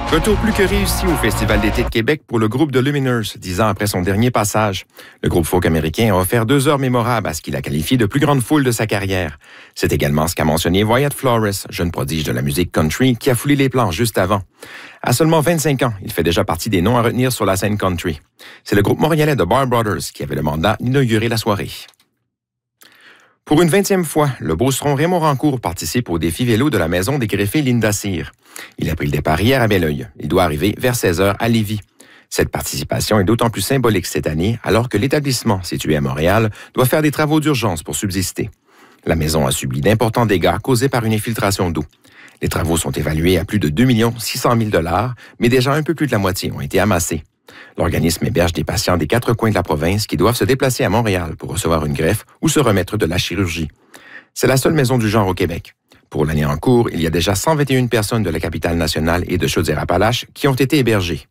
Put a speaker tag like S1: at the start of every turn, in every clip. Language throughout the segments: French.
S1: Retour plus que réussi au Festival d'été de Québec pour le groupe de Lumineers, 10 ans après son dernier passage. Le groupe folk américain a offert 2 heures mémorables à ce qu'il a qualifié de plus grande foule de sa carrière. C'est également ce qu'a mentionné Wyatt Flores, jeune prodige de la musique country, qui a foulé les planches juste avant. À seulement 25 ans, il fait déjà partie des noms à retenir sur la scène country. C'est le groupe montréalais de Bar Brothers qui avait le mandat d'inaugurer la soirée. Pour une 20e fois, le Beauceron Raymond Rancourt participe au défi vélo de la maison des greffés Linda Cyr. Il a pris le départ hier à Belleuil. Il doit arriver vers 16h à Lévis. Cette participation est d'autant plus symbolique cette année, alors que l'établissement, situé à Montréal, doit faire des travaux d'urgence pour subsister. La maison a subi d'importants dégâts causés par une infiltration d'eau. Les travaux sont évalués à plus de 2 600 000 $, mais déjà un peu plus de la moitié ont été amassés. L'organisme héberge des patients des 4 coins de la province qui doivent se déplacer à Montréal pour recevoir une greffe ou se remettre de la chirurgie. C'est la seule maison du genre au Québec. Pour l'année en cours, il y a déjà 121 personnes de la capitale nationale et de Chaudière-Appalaches qui ont été hébergées.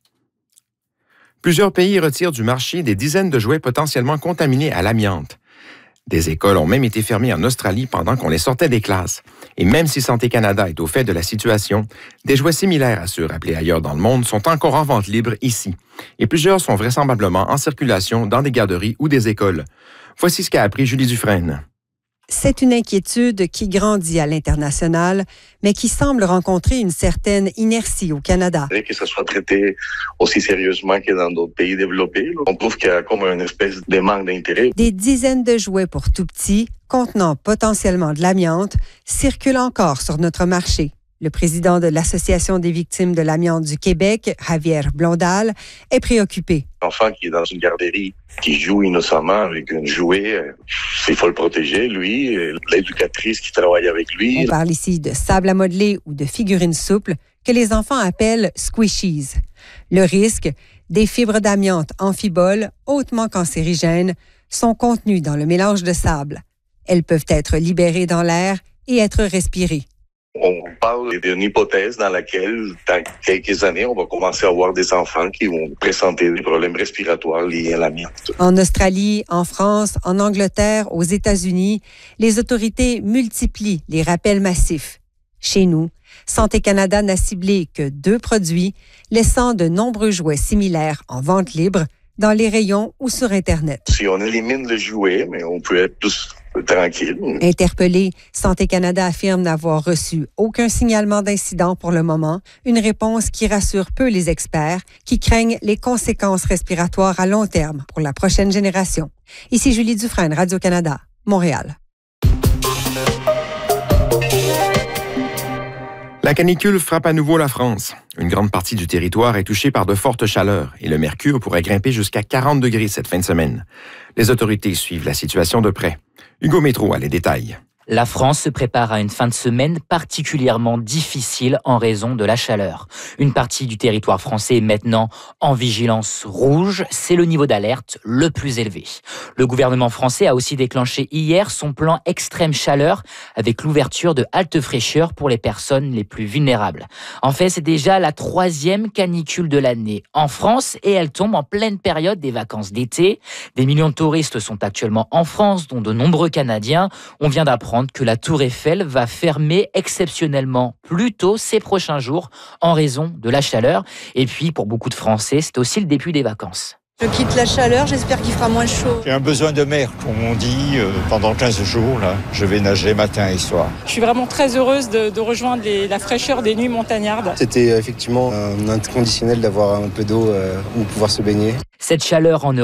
S1: Plusieurs pays retirent du marché des dizaines de jouets potentiellement contaminés à l'amiante. Des écoles ont même été fermées en Australie pendant qu'on les sortait des classes. Et même si Santé Canada est au fait de la situation, des jouets similaires à ceux rappelés ailleurs dans le monde sont encore en vente libre ici. Et plusieurs sont vraisemblablement en circulation dans des garderies ou des écoles. Voici ce qu'a appris Julie Dufresne.
S2: C'est une inquiétude qui grandit à l'international, mais qui semble rencontrer une certaine inertie au Canada.
S3: Que ça soit traité aussi sérieusement que dans d'autres pays développés, on trouve qu'il y a comme une espèce de manque d'intérêt.
S2: Des dizaines de jouets pour tout petits, contenant potentiellement de l'amiante, circulent encore sur notre marché. Le président de l'Association des victimes de l'amiante du Québec, Javier Blondal, est préoccupé.
S3: L'enfant qui est dans une garderie, qui joue innocemment avec un jouet, il faut le protéger, lui, l'éducatrice qui travaille avec lui.
S2: On parle ici de sable à modeler ou de figurines souples que les enfants appellent squishies. Le risque, des fibres d'amiante amphiboles hautement cancérigènes sont contenues dans le mélange de sable. Elles peuvent être libérées dans l'air et être respirées.
S3: On parle d'une hypothèse dans laquelle, dans quelques années, on va commencer à avoir des enfants qui vont présenter des problèmes respiratoires liés à l'amiante.
S2: En Australie, en France, en Angleterre, aux États-Unis, les autorités multiplient les rappels massifs. Chez nous, Santé Canada n'a ciblé que 2 produits, laissant de nombreux jouets similaires en vente libre dans les rayons ou sur Internet.
S3: Si on élimine le jouet, mais on peut être plus tranquille.
S2: Interpellé, Santé Canada affirme n'avoir reçu aucun signalement d'incident pour le moment, une réponse qui rassure peu les experts qui craignent les conséquences respiratoires à long terme pour la prochaine génération. Ici Julie Dufresne, Radio-Canada, Montréal.
S1: La canicule frappe à nouveau la France. Une grande partie du territoire est touchée par de fortes chaleurs et le mercure pourrait grimper jusqu'à 40 degrés cette fin de semaine. Les autorités suivent la situation de près. Hugo Métro a les détails.
S4: La France se prépare à une fin de semaine particulièrement difficile en raison de la chaleur. Une partie du territoire français est maintenant en vigilance rouge. C'est le niveau d'alerte le plus élevé. Le gouvernement français a aussi déclenché hier son plan extrême chaleur avec l'ouverture de haltes fraîcheurs pour les personnes les plus vulnérables. En fait, c'est déjà la 3e canicule de l'année en France et elle tombe en pleine période des vacances d'été. Des millions de touristes sont actuellement en France, dont de nombreux Canadiens. On vient d'apprendre que la Tour Eiffel va fermer exceptionnellement plus tôt ces prochains jours en raison de la chaleur. Et puis, pour beaucoup de Français, c'est aussi le début des vacances.
S5: Je quitte la chaleur, j'espère qu'il fera moins chaud.
S6: J'ai un besoin de mer, comme on dit, pendant 15 jours. Là, je vais nager matin et soir.
S7: Je suis vraiment très heureuse de rejoindre la fraîcheur des nuits montagnardes.
S8: C'était effectivement un inconditionnel d'avoir un peu d'eau où pouvoir se baigner.
S4: Cette chaleur en